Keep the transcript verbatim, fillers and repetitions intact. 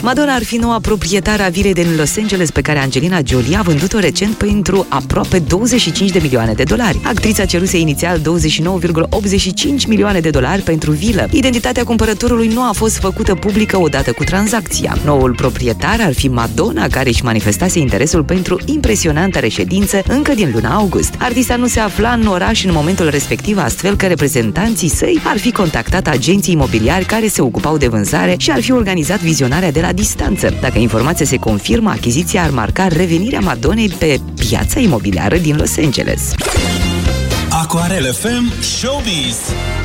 Madonna ar fi noua proprietară a vilei din Los Angeles pe care Angelina Jolie a vândut-o recent pentru aproape douăzeci și cinci de milioane de dolari. Actrița ceruse inițial douăzeci și nouă virgulă optzeci și cinci milioane de dolari pentru vilă. Identitatea cumpărătorului nu a fost făcută publică odată cu tranzacția. Noul proprietar ar fi Madonna, care își manifestase interesul pentru impresionanta reședință încă din luna august. Artista nu se afla în oraș în momentul respectiv, astfel că reprezentanții săi ar fi contactat agenții imobiliari care se ocupau de vânzare și ar fi organizat vizionarea de la distanță. Dacă informația se confirmă, achiziția ar marca revenirea Madonnei pe piața imobiliară din Los Angeles. Aquarel F M Showbiz.